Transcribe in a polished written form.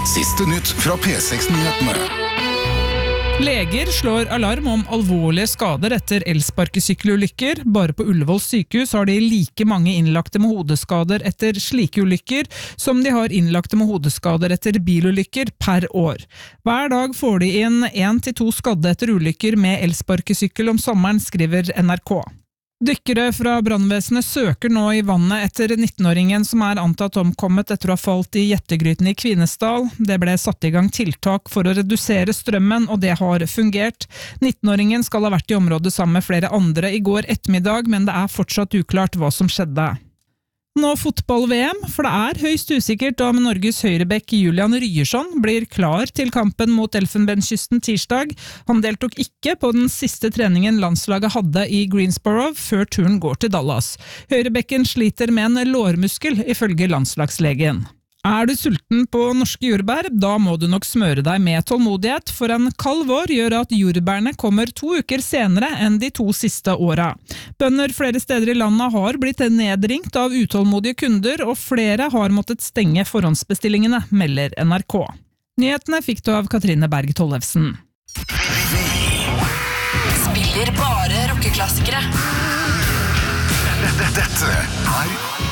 Siste nytt fra P6-nyhetene. Leger slår alarm om alvorlige skader etter elsparkesykkelulykker. Bare på Ullevål sykehus har de like mange innlagte med hodeskader etter slike ulykker som de har innlagte med hodeskader etter bilulykker per år. Hver dag får de inn 1 til 2 skadde etter ulykker med elsparkesykkel om sommeren, skriver NRK. Dykkere fra brannvesenet søker nå i vannet etter 19-åringen som er antatt omkommet etter å ha falt i jettegryten i Kvinesdal. Det ble satt i gang tiltak for å redusere strømmen, og det har fungert. 19-åringen skal ha vært i området sammen med flere andre i går ettermiddag, men det er fortsatt uklart hva som skjedde. Nå fotball-VM, for det er høyst usikkert om Norges høyrebekk Julian Ryerson blir klar til kampen mot Elfenbenskysten tirsdag. Han deltok ikke på den siste treningen landslaget hadde i Greensboro før turen går til Dallas. Høyrebekken sliter med en lårmuskel, ifølge landslagslegen. Er du sulten på norske jordbær, da må du nok smøre deg med tålmodighet, for en kald vår gjør at jordbærene kommer 2 uker senere enn de 2 siste åra. Bønder flere steder i landet har blitt nedringt av utålmodige kunder, og flere har måttet stenge forhåndsbestillingene, melder NRK. Nyhetene fikk du av Katrine Berg Tollefsen. Spiller bare rockeklassikere. Dette er